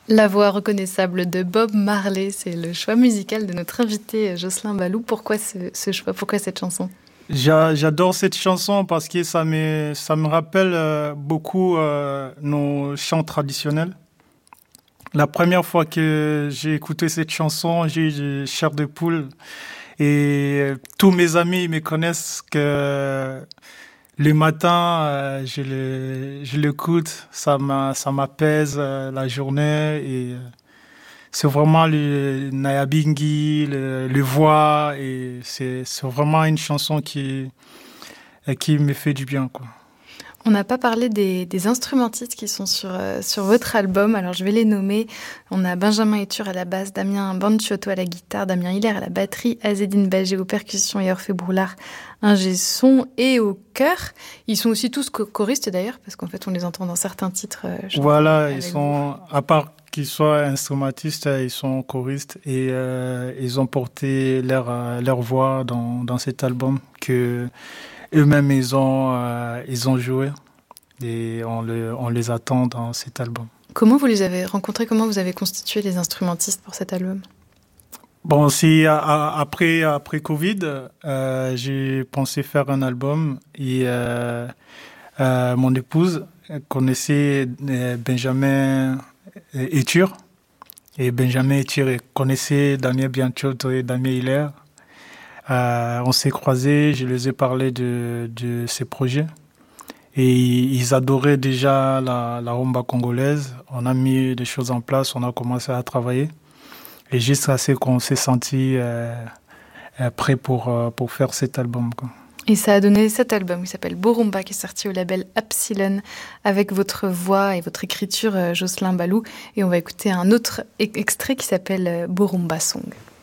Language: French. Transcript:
La voix reconnaissable de Bob Marley, c'est le choix musical de notre invité Jocelyn Baloux. Pourquoi ce choix? Pourquoi cette chanson? J'adore cette chanson parce que ça me rappelle beaucoup nos chants traditionnels. La première fois que j'ai écouté cette chanson, j'ai eu chair de poule et tous mes amis me connaissent que le matin, je l'écoute, ça m'apaise la journée et c'est vraiment le Nyabinghi, le voix et c'est vraiment une chanson qui me fait du bien, quoi. On n'a pas parlé des instrumentistes qui sont sur votre album, alors je vais les nommer. On a Benjamin Etur à la basse, Damien Banciotto à la guitare, Damien Hiller à la batterie, Azedine Bagé aux percussions et Orphée Broulard, ingé son et au chœur. Ils sont aussi tous choristes d'ailleurs, parce qu'en fait on les entend dans certains titres. Voilà, ils sont, à part qu'ils soient instrumentistes, ils sont choristes et ils ont porté leur voix dans cet album que eux-mêmes ils ont joué et on les attend dans cet album. Comment vous les avez rencontrés? Comment vous avez constitué les instrumentistes pour cet album? Bon, c'est après Covid, j'ai pensé faire un album et mon épouse connaissait Benjamin Etur et Benjamin Etur connaissait Damien Banciotto et Damien Hiller. On s'est croisés, je les ai parlé de ces projets et ils adoraient déjà la rumba congolaise. On a mis des choses en place, on a commencé à travailler et jusqu'à ce qu'on s'est senti prêt pour faire cet album, quoi. Et ça a donné cet album qui s'appelle Borumba, qui est sorti au label Epsilon, avec votre voix et votre écriture, Jocelyn Baloux. Et on va écouter un autre extrait qui s'appelle Borumba Song.